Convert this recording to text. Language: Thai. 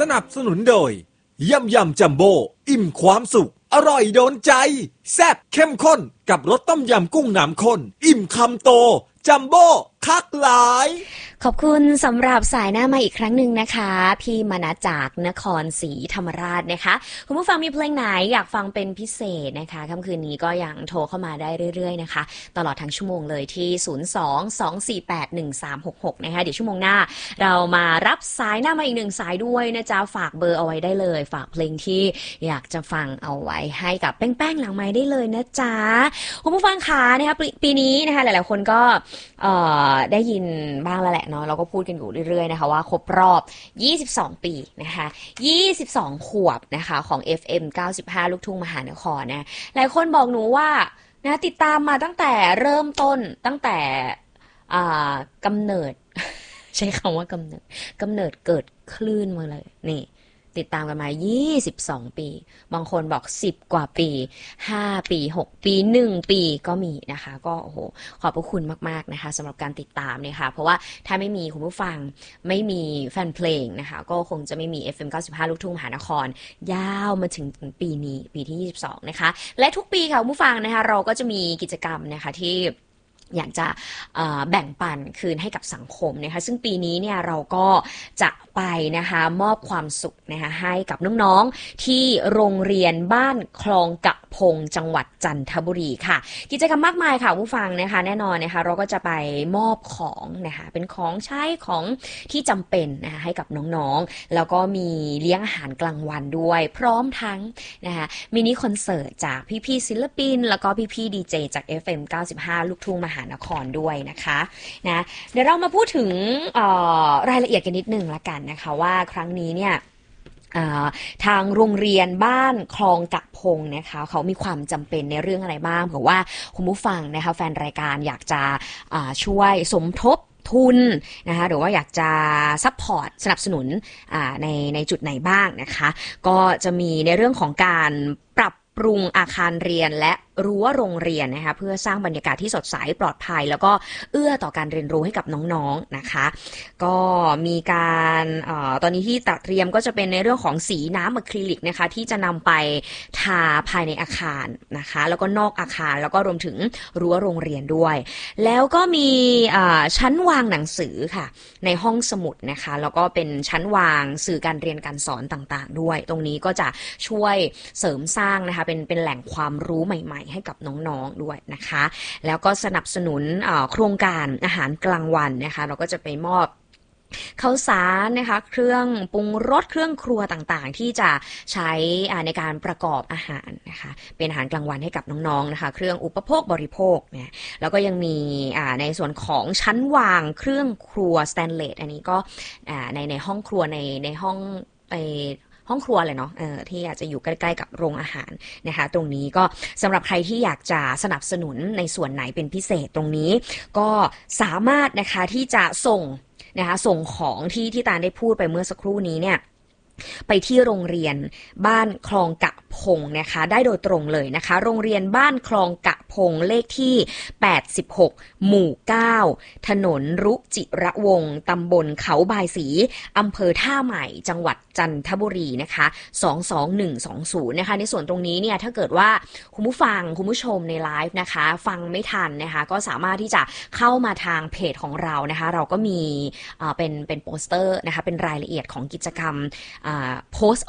สนับสนุนโดยยำจัมโบ้อิ่มความสุขอร่อยโดนใจแซ่บเข้มข้นกับรสต้มยำกุ้งน้ำข้นอิ่มคำโตจัมโบ้คักหลายขอบคุณสำหรับสายหน้ามาอีกครั้งหนึ่งนะคะพี่มณจากนครศรีธรรมราชนะคะคุณผู้ฟังมีเพลงไหนอยากฟังเป็นพิเศษนะคะค่ำคืนนี้ก็ยังโทรเข้ามาได้เรื่อยๆนะคะตลอดทั้งชั่วโมงเลยที่02-248-1366นะคะเดี๋ยวชั่วโมงหน้าเรามารับสายหน้ามาอีกหนึ่งสายด้วยนะจ๊ะฝากเบอร์เอาไว้ได้เลยฝากเพลงที่อยากจะฟังเอาไว้ให้กับแป้งๆหลังไมค์ได้เลยนะจ๊ะคุณผู้ฟังคะนะคะปีนี้นะคะหลายๆคนก็ได้ยินบ้างแล้วแหละเนาะเราก็พูดกันอยู่เรื่อยๆนะคะว่าครบรอบ22ปีนะคะ22ขวบนะคะของ FM 95ลูกทุ่งมหานครนะหลายคนบอกหนูว่านะติดตามมาตั้งแต่เริ่มต้นตั้งแต่กำเนิด ใช้คำว่ากำเนิดเกิดคลื่นมาเลยนี่ติดตามกันมา22ปีบางคนบอก10กว่าปี5ปี6ปี1ปีก็มีนะคะก็โอ้โหขอบพระคุณมากๆนะคะสำหรับการติดตามเนี่ยค่ะเพราะว่าถ้าไม่มีคุณผู้ฟังไม่มีแฟนเพลงนะคะก็คงจะไม่มี FM 95ลูกทุ่งมหานครยาวมาถึงปีนี้ปีที่22นะคะและทุกปีค่ะคุณผู้ฟังนะคะเราก็จะมีกิจกรรมนะคะที่อยากจะแบ่งปันคืนให้กับสังคมนะคะซึ่งปีนี้เนี่ยเราก็จะไปนะคะมอบความสุขนะคะให้กับน้องๆที่โรงเรียนบ้านคลองกะพงจังหวัดจันทบุรีค่ะกิจกรรมมากมายค่ะผู้ฟังนะคะแน่นอนนะคะเราก็จะไปมอบของนะคะเป็นของใช้ของที่จำเป็นนะคะให้กับน้องๆแล้วก็มีเลี้ยงอาหารกลางวันด้วยพร้อมทั้งนะคะมินิคอนเสิร์ตจากพี่ๆศิลปินแล้วก็พี่ๆดีเจจาก FM 95ลูกทุ่งมหานครด้วยนะคะนะเดี๋ยวเรามาพูดถึงรายละเอียดกันนิดนึงละกันนะคะว่าครั้งนี้เนี่ยทางโรงเรียนบ้านคลองกะพงนะคะเขามีความจำเป็นในเรื่องอะไรบ้างเผื่อว่าคุณผู้ฟังนะคะแฟนรายการอยากจะช่วยสมทบทุนนะคะหรือว่าอยากจะซัพพอร์ตสนับสนุนในจุดไหนบ้างนะคะก็จะมีในเรื่องของการปรับปรุงอาคารเรียนและรั้วโรงเรียนนะคะเพื่อสร้างบรรยากาศที่สดใสปลอดภัยแล้วก็เอื้อต่อการเรียนรู้ให้กับน้องๆนะคะก็มีการตอนนี้ที่ตัดเตรียมก็จะเป็นในเรื่องของสีน้ำอะคริลิกนะคะที่จะนำไปทาภายในอาคารนะคะแล้วก็นอกอาคารแล้วก็รวมถึงรั้วโรงเรียนด้วยแล้วก็มีชั้นวางหนังสือค่ะในห้องสมุดนะคะแล้วก็เป็นชั้นวางสื่อการเรียนการสอนต่างๆด้วยตรงนี้ก็จะช่วยเสริมสร้างนะคะเป็นแหล่งความรู้ใหม่ๆให้กับน้องๆด้วยนะคะแล้วก็สนับสนุนโครงการอาหารกลางวันนะคะเราก็จะไปมอบข้าวสารนะคะเครื่องปรุงรสเครื่องครัวต่างๆที่จะใช้ในการประกอบอาหารนะคะเป็นอาหารกลางวันให้กับน้องๆนะคะเครื่องอุปโภคบริโภคเนี่ยแล้วก็ยังมีในส่วนของชั้นวางเครื่องครัวสแตนเลสอันนี้ก็ในห้องครัวในห้องห้องครัวเลยเนาะที่อาจจะอยู่ใกล้ๆกับโรงอาหารนะคะตรงนี้ก็สำหรับใครที่อยากจะสนับสนุนในส่วนไหนเป็นพิเศษตรงนี้ก็สามารถนะคะที่จะส่งของที่ตาลได้พูดไปเมื่อสักครู่นี้เนี่ยไปที่โรงเรียนบ้านคลองกะพงนะคะได้โดยตรงเลยนะคะโรงเรียนบ้านคลองกะพงเลขที่86หมู่9ถนนรุจิระวงศ์ตำบลเขาบายศรีอำเภอท่าใหม่จังหวัดจันทบุรีนะคะ22120นะคะในส่วนตรงนี้เนี่ยถ้าเกิดว่าคุณผู้ฟังคุณผู้ชมในไลฟ์นะคะฟังไม่ทันนะคะก็สามารถที่จะเข้ามาทางเพจของเรานะคะเราก็มีเป็นโปสเตอร์นะคะเป็นรายละเอียดของกิจกรรมโพสต์